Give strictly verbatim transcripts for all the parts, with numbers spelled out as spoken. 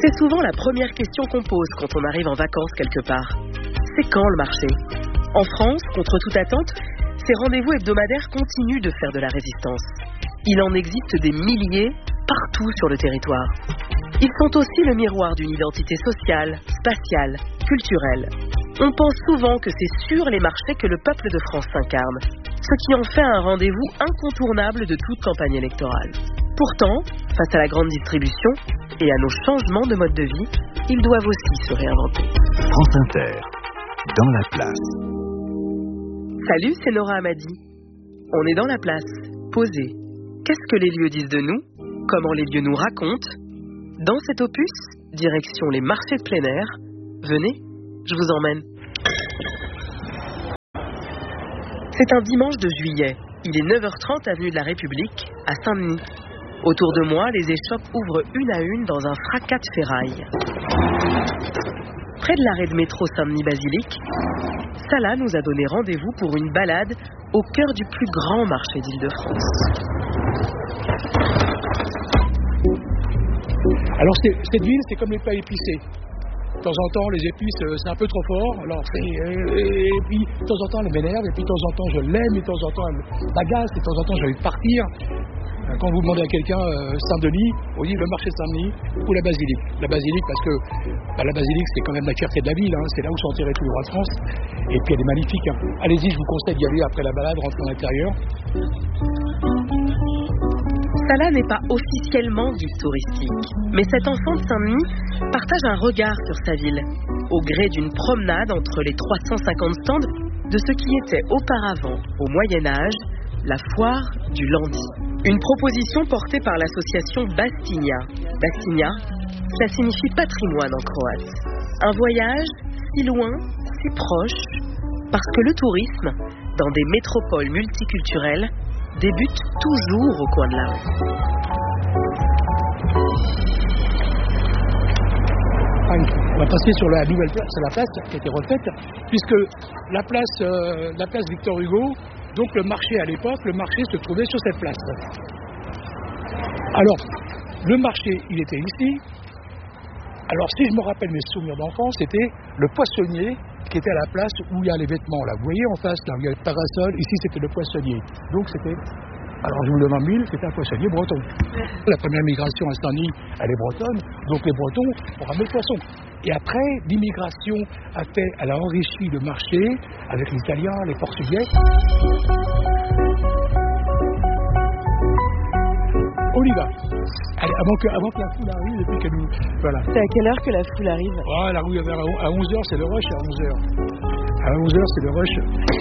C'est souvent la première question qu'on pose quand on arrive en vacances quelque part. C'est quand le marché ? En France, contre toute attente, ces rendez-vous hebdomadaires continuent de faire de la résistance. Il en existe des milliers partout sur le territoire. Ils sont aussi le miroir d'une identité sociale, spatiale, culturelle. On pense souvent que c'est sur les marchés que le peuple de France s'incarne, ce qui en fait un rendez-vous incontournable de toute campagne électorale. Pourtant, face à la grande distribution et à nos changements de mode de vie, ils doivent aussi se réinventer. France Inter, dans la place. Salut, c'est Nora Hamadi. On est dans la place, posé. Qu'est-ce que les lieux disent de nous ? Comment les lieux nous racontent ? Dans cet opus, direction les marchés de plein air. Venez, je vous emmène. C'est un dimanche de juillet. Il est neuf heures trente avenue de la République, à Saint-Denis. Autour de moi, les échoppes ouvrent une à une dans un fracas de ferraille. Près de l'arrêt de métro Saint-Denis-Basilique, Salah nous a donné rendez-vous pour une balade au cœur du plus grand marché d'Île-de-France. Alors c'est, cette ville, c'est comme les plats épicés. De temps en temps, les épices, c'est un peu trop fort. Alors, et, et, et puis, de temps en temps, elle m'énerve. Et puis, de temps en temps, je l'aime. Et de temps en temps, elle m'agace. Et de temps en temps, j'ai envie de partir. Quand vous demandez à quelqu'un euh, Saint-Denis, on dit le marché Saint-Denis ou la basilique. La basilique, parce que bah, la basilique, c'est quand même la fierté de la ville. Hein. C'est là où sont enterrés tous les rois de France. Et puis, elle est magnifique. Hein. Allez-y, je vous conseille d'y aller après la balade, rentrer à l'intérieur. Salah n'est pas officiellement guide touristique, mais cet enfant de Saint-Denis partage un regard sur sa ville, au gré d'une promenade entre les trois cent cinquante stands de ce qui était auparavant, au Moyen-Âge, la foire du Landy. Une proposition portée par l'association Bastigna. Bastigna, ça signifie patrimoine en croate. Un voyage si loin, si proche, parce que le tourisme, dans des métropoles multiculturelles, débute toujours au coin de la rue. On va passer sur la nouvelle place, la place qui a été refaite, puisque la place, euh, la place Victor Hugo, donc le marché à l'époque, le marché se trouvait sur cette place. Alors, le marché, il était ici. Alors, si je me rappelle mes souvenirs d'enfance, c'était le poissonnier qui était à la place où il y a les vêtements. Là, vous voyez en face, là où il y a le parasol, ici c'était le poissonnier. Donc c'était, alors je vous le demande mille, c'était un poissonnier breton. La première migration à Saint-Denis, elle est bretonne, donc les Bretons ont ramené le poisson. Et après, l'immigration a fait, elle a enrichi le marché avec les Italiens, les Portugais. On y va. Allez, avant que, avant que la foule arrive, et puis qu'elle nous... Voilà. C'est à quelle heure que la foule arrive ? Ah, la rue vers à onze heures, c'est le rush, à onze heures. À onze heures, c'est le rush.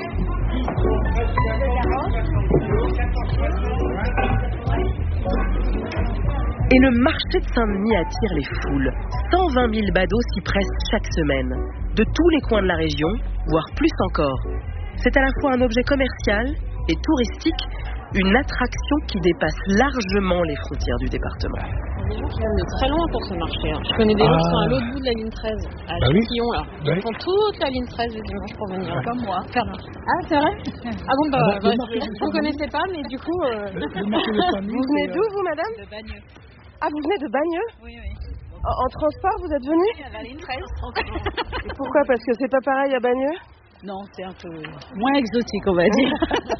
Et le marché de Saint-Denis attire les foules. cent vingt mille badauds s'y pressent chaque semaine. De tous les coins de la région, voire plus encore. C'est à la fois un objet commercial et touristique, une attraction qui dépasse largement les frontières du département. Il y a des gens qui viennent de très loin pour ce marché. Hein. Je connais des gens ah. qui sont à l'autre bout de la ligne treize, à bah Châtillon, oui. là. Ils oui. font toute la ligne treize le dimanche pour venir. Ouais. Comme moi. Ah, c'est vrai ? Ah bon, bah, ah, bah, bah je ne connaissais pas, mais du coup... Euh... Le, le marché de Saint-Denis, vous venez d'où, vous, madame ? De Bagneux. Ah, vous venez de Bagneux ? Oui, oui. En, en transport, vous êtes venu ? À la ligne treize. Et pourquoi ? Parce que c'est pas pareil à Bagneux ? Non, c'est un peu moins exotique, on va dire.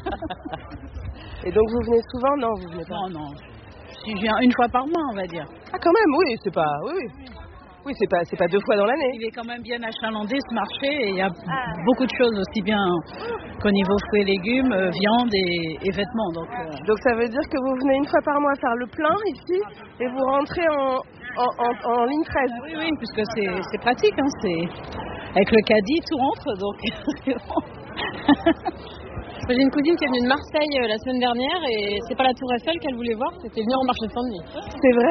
Et donc vous venez souvent ? Non, vous venez pas. Non, non. Si je viens une fois par mois, on va dire. Ah, quand même, oui, c'est pas... Oui, oui. Oui, c'est pas, c'est pas deux fois dans l'année. Il est quand même bien achalandé, ce marché, et il y a beaucoup de choses, aussi bien qu'au niveau fruits et légumes, euh, viande et, et vêtements. Donc, euh... donc ça veut dire que vous venez une fois par mois faire le plein ici, et vous rentrez en, en, en, en ligne treize. Oui, oui, puisque c'est, c'est pratique, hein, c'est... Avec le caddie, tout rentre, donc c'est bon. J'ai une cousine qui est venue de Marseille euh, la semaine dernière, et c'est pas la Tour Eiffel qu'elle voulait voir, c'était venir au marché de Saint-Denis. C'est vrai ?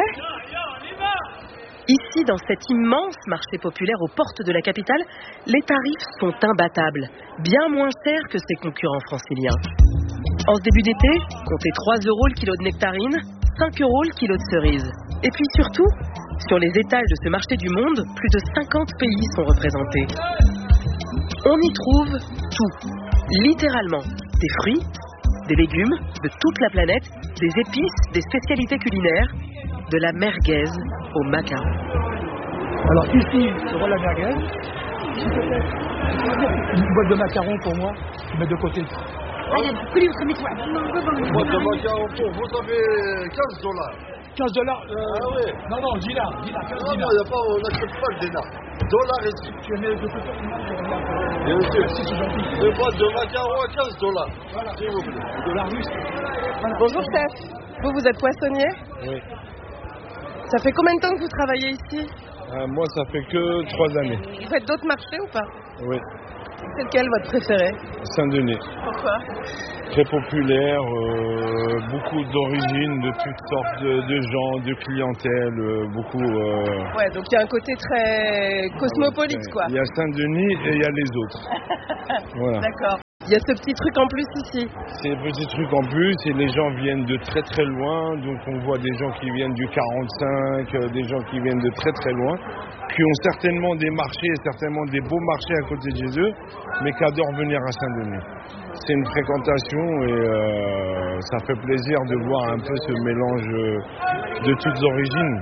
Ici, dans cet immense marché populaire aux portes de la capitale, les tarifs sont imbattables, bien moins chers que ses concurrents franciliens. En ce début d'été, comptez trois euros le kilo de nectarines, cinq euros le kilo de cerises. Et puis surtout, sur les étals de ce marché du monde, plus de cinquante pays sont représentés. On y trouve tout, littéralement, des fruits, des légumes de toute la planète, des épices, des spécialités culinaires, de la merguez au macaron. Alors ici, je vois la merguez. S'il te plaît, une boîte de macarons pour moi, tu mets de côté. Boîte de macarons pour vous avez quinze dollars. quinze dollars euh... Ah oui. Non, non, dinars, dinars, quinze Non, non, dinars. y a pas, on n'accepte pas le dinar. Dollars ici. Tu mets de côté. Bien sûr. Merci, c'est gentil. Une boîte de macarons à quinze dollars. Voilà. S'il vous plaît. Dollars russes. Voilà. Bonjour chef, vous vous êtes poissonnier? Oui. Ça fait combien de temps que vous travaillez ici? Euh, moi, ça fait que trois années. Vous faites d'autres marchés ou pas? Oui. C'est lequel votre préféré? Saint-Denis. Pourquoi? Très populaire, euh, beaucoup d'origines, de toutes sortes de, de gens, de clientèle, euh, beaucoup... Euh, Ouais, donc il y a un côté très cosmopolite, quoi. Il y a Saint-Denis et il y a les autres. Voilà. D'accord. Il y a ce petit truc en plus ici. C'est des petits trucs en plus et les gens viennent de très très loin. Donc on voit des gens qui viennent du quarante-cinq, euh, des gens qui viennent de très très loin, qui ont certainement des marchés et certainement des beaux marchés à côté de chez eux, mais qui adorent venir à Saint-Denis. C'est une fréquentation et euh, ça fait plaisir de voir un peu ce mélange euh, de toutes origines.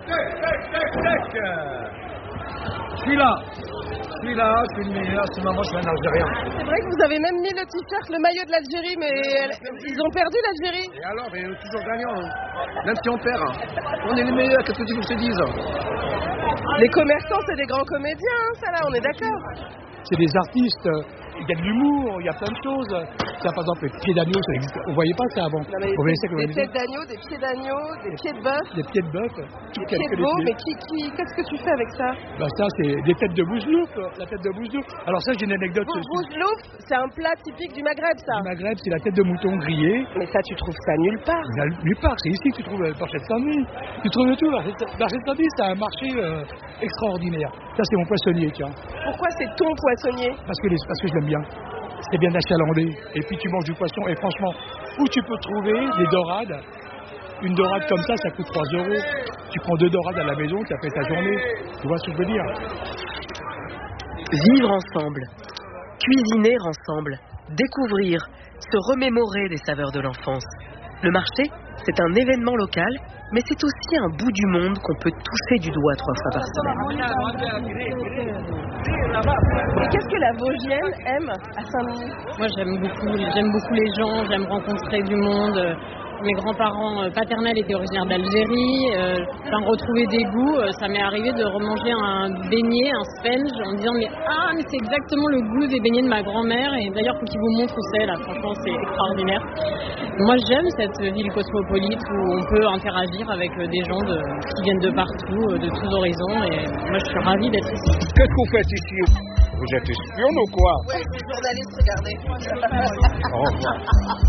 Celui-là, celui-là, c'est le meilleur, c'est maman, je suis un Algérien. C'est vrai que vous avez même mis le t-shirt, le maillot de l'Algérie, mais elle- ils ont perdu l'Algérie. Et alors, mais on est toujours gagnant, hein. Même si on perd. On est les meilleurs, qu'est-ce que tu veux que je te dise? Les commerçants, c'est des grands comédiens, hein, ça là, on est d'accord. C'est des artistes, euh, il y a de l'humour, il y a plein de choses. Ça, par exemple, les pieds d'agneau, ça existe. On voyait pas ça avant. Non, mais On voyait ça des, comme des têtes d'agneau, des pieds d'agneau, des pieds de bœuf, des pieds de bœuf, tout des quel pieds que de les veau, pieds. mais qui, qui, qu'est-ce que tu fais avec ça? Bah ça, c'est des têtes de bouzlouf, la tête de bouzlouf. Alors ça, j'ai une anecdote. Bou- sur- Bouzlouf, c'est un plat typique du Maghreb, ça. Du Maghreb, c'est la tête de mouton grillée. Mais ça, tu trouves ça nulle part. Il y a nulle part, c'est ici que tu trouves le marché de Saint-Denis. Tu trouves de tout. Le marché de Saint-Denis, c'est un marché euh, extraordinaire. Ça, c'est mon poissonnier, tiens. Pourquoi c'est ton poissonnier? Parce que, les- parce que je l'aime bien. C'est bien achalandé. Et puis tu manges du poisson. Et franchement, où tu peux trouver des dorades? Une dorade comme ça, ça coûte trois euros. Tu prends deux dorades à la maison, ça fait ta journée. Tu vois ce que je veux dire? Vivre ensemble, cuisiner ensemble, découvrir, se remémorer des saveurs de l'enfance. Le marché, c'est un événement local, mais c'est aussi un bout du monde qu'on peut toucher du doigt trois fois par semaine. Et qu'est-ce que la Vosgienne aime à Saint-Denis? Moi, j'aime beaucoup, j'aime beaucoup les gens, j'aime rencontrer du monde. Mes grands-parents euh, paternels étaient originaires d'Algérie. Euh, enfin, retrouver des goûts, euh, ça m'est arrivé de remanger un beignet, un sponge, en disant mais ah, mais c'est exactement le goût des beignets de ma grand-mère. Et d'ailleurs, faut qu'ils vous montrent où c'est là. Franchement, c'est extraordinaire. Moi, j'aime cette ville cosmopolite où on peut interagir avec euh, des gens de, qui viennent de partout, euh, de tous horizons. Et moi, je suis ravie d'être ici. Qu'est-ce que vous faites ici? Vous êtes espion ou quoi? Ouais, c'est journaliste, regardez. Au revoir.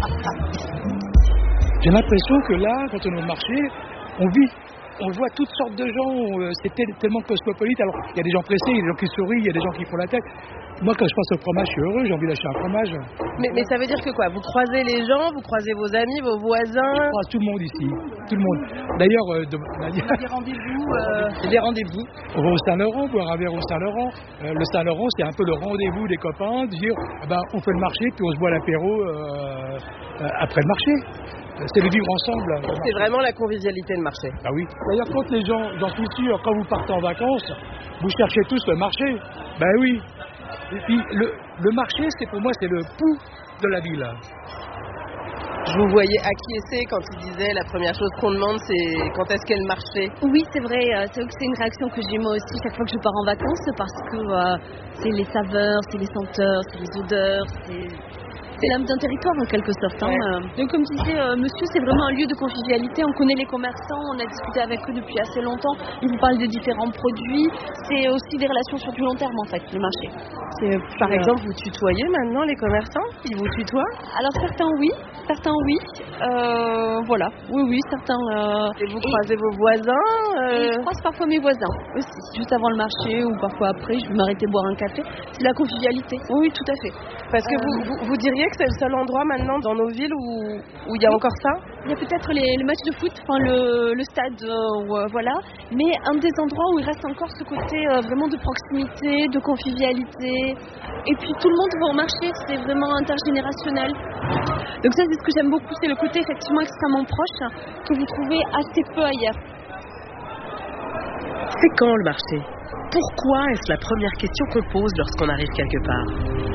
J'ai l'impression que là, quand on est au marché, on vit, on voit toutes sortes de gens, euh, c'est tel- tellement cosmopolite. Alors, il y a des gens pressés, il y a des gens qui sourient, il y a des gens qui font la tête. Moi, quand je passe au fromage, je suis heureux, j'ai envie d'acheter un fromage. Mais, mais ça veut dire que quoi? Vous croisez les gens, vous croisez vos amis, vos voisins? Je croise tout le monde ici, tout le monde. D'ailleurs, euh, de- Des rendez-vous euh... des rendez-vous. On va au Saint-Laurent, boire un verre au Saint-Laurent. Euh, le Saint-Laurent, c'est un peu le rendez-vous des copains, de dire, ah ben, on fait le marché, puis on se boit l'apéro euh, euh, après le marché. C'est le vivre ensemble. C'est vraiment la convivialité, le marché. Ah oui. D'ailleurs, quand les gens, j'en suis sûr, quand vous partez en vacances, vous cherchez tous le marché. Ben oui. Et puis, le, le marché, c'est pour moi, c'est le pouls de la ville. Je vous voyais acquiescer quand il disait la première chose qu'on demande, c'est quand est-ce qu'est le marché? Oui, c'est vrai, euh, c'est vrai que c'est une réaction que j'ai moi aussi chaque fois que je pars en vacances parce que euh, c'est les saveurs, c'est les senteurs, c'est les odeurs, c'est... C'est l'âme d'un territoire en quelque sorte. Hein. Ouais. Donc comme disait euh, monsieur, c'est vraiment un lieu de convivialité. On connaît les commerçants, on a discuté avec eux depuis assez longtemps. Ils vous parlent de différents produits. C'est aussi des relations sur du long terme en fait, le marché. C'est, Par euh, exemple, vous tutoyez maintenant les commerçants? Ils vous tutoient? Alors certains oui, certains oui. Euh, voilà, oui oui, certains. Euh, Et vous croisez vos voisins? Et euh, je croise parfois mes voisins aussi, juste avant le marché ou parfois après, je vais m'arrêter boire un café. C'est la convivialité. Oui, tout à fait. Parce que Euh, vous, vous, vous diriez que c'est le seul endroit maintenant dans nos villes où où il y a encore ça? Il y a peut-être les, les matchs de foot, enfin le, le stade, euh, où, euh, voilà, mais un des endroits où il reste encore ce côté euh, vraiment de proximité, de convivialité. Et puis tout le monde va au marché, c'est vraiment intergénérationnel. Donc ça, c'est ce que j'aime beaucoup, c'est le côté effectivement extrêmement proche que vous trouvez assez peu ailleurs. C'est quand le marché? Pourquoi est-ce la première question qu'on pose lorsqu'on arrive quelque part?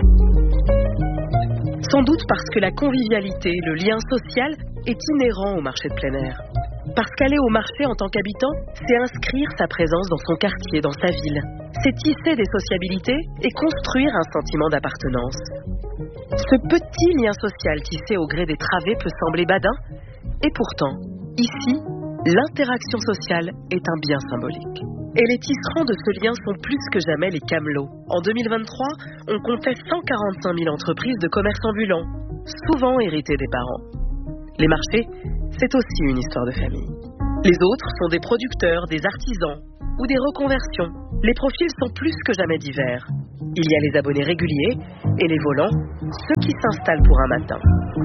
Sans doute parce que la convivialité, le lien social est inhérent au marché de plein air. Parce qu'aller au marché en tant qu'habitant, c'est inscrire sa présence dans son quartier, dans sa ville. C'est tisser des sociabilités et construire un sentiment d'appartenance. Ce petit lien social tissé au gré des travées peut sembler badin, et pourtant, ici, l'interaction sociale est un bien symbolique. Et les tisserands de ce lien sont plus que jamais les camelots. En deux mille vingt-trois, on comptait cent quarante-cinq mille entreprises de commerce ambulant, souvent héritées des parents. Les marchés, c'est aussi une histoire de famille. Les autres sont des producteurs, des artisans ou des reconversions. Les profils sont plus que jamais divers. Il y a les abonnés réguliers et les volants, ceux qui s'installent pour un matin.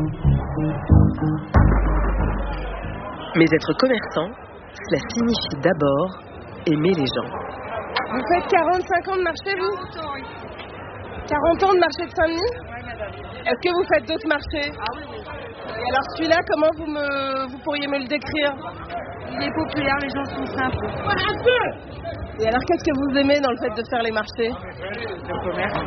Mais être commerçant, cela signifie d'abord aimer les gens. Vous faites quarante-cinq ans de marché, vous? quarante ans de marché de Saint-Denis? Est-ce que vous faites d'autres marchés? Ah oui, oui. Et alors celui-là, comment vous, me, vous pourriez me le décrire? Il est populaire, les gens sont simples. Et alors qu'est-ce que vous aimez dans le fait de faire les marchés? Le commerce.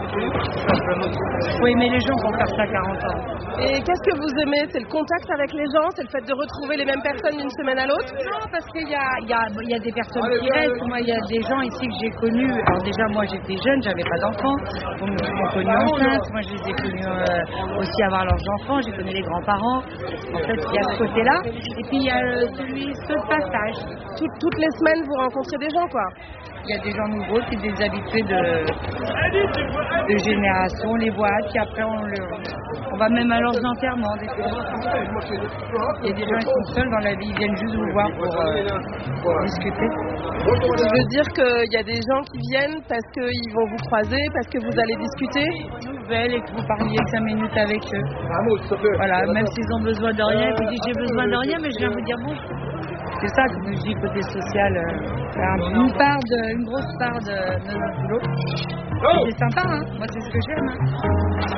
Il faut aimer les gens pour faire ça quarante ans. Et qu'est-ce que vous aimez? C'est le contact avec les gens? C'est le fait de retrouver les mêmes personnes d'une semaine à l'autre? Non, parce qu'il y a, il y, a, il y a des personnes qui restent. Moi, il y a des gens ici que j'ai connus. Alors déjà, moi, j'étais jeune, j'avais pas d'enfants. Donc, ils m'ont connus enceintes. Moi, je les ai connus euh, aussi avoir leurs enfants. J'ai connu les grands-parents. En fait, il y a ce côté-là. Et puis, il y a euh, celui, ce passage. Tout, toutes les semaines, vous rencontrez des gens, quoi? Il y a des gens nouveaux, puis des habitués de, de génération, on les voit, puis après on, le, on va même à leurs enterrements. Des fois. Il y a des gens qui sont seuls dans la vie, ils viennent juste vous voir pour, euh, pour discuter. Ça veut dire qu'il y a des gens qui viennent parce qu'ils vont vous croiser, parce que vous allez discuter? Nouvelles et que vous parliez cinq minutes avec eux. Voilà, même s'ils ont besoin de rien, ils vous disent j'ai besoin de rien, mais je viens vous dire bonjour. C'est ça que je dis côté social, euh, une part de, une grosse part de, de notre boulot. C'est sympa, hein. Moi c'est ce que j'aime. Hein.